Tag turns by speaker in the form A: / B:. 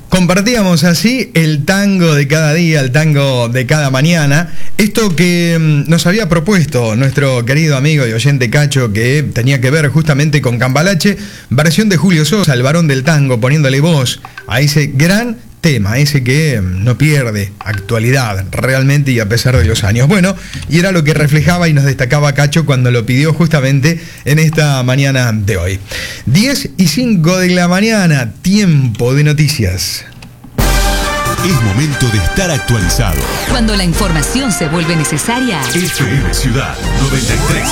A: Compartíamos así el tango de cada día, el tango de cada mañana. Esto que nos había propuesto nuestro querido amigo y oyente Cacho, que tenía que ver justamente con Cambalache, versión de Julio Sosa, el varón del tango, poniéndole voz a ese gran tema, ese que no pierde actualidad realmente y a pesar de los años. Bueno, y era lo que reflejaba y nos destacaba Cacho cuando lo pidió justamente en esta mañana de hoy. 10:05 de la mañana, tiempo de noticias.
B: Es momento de estar actualizado.
C: Cuando la información se vuelve necesaria.
B: FM Ciudad 93.